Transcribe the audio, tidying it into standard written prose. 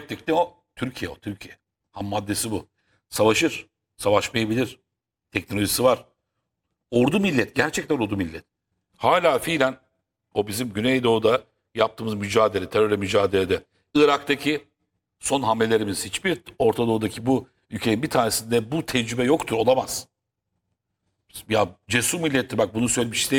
ettik. Ne o? Türkiye o, Türkiye. Ham maddesi bu. Savaşır. Savaşmayı bilir. Teknolojisi var. Ordu millet. Gerçekten ordu millet. Hala fiilen o bizim Güneydoğu'da yaptığımız mücadele, terörle mücadelede, Irak'taki son hamlelerimiz, hiçbir Orta Doğu'daki bu ülkenin bir tanesinde bu tecrübe yoktur, olamaz. Ya cesur milletti, bak bunu söylemiş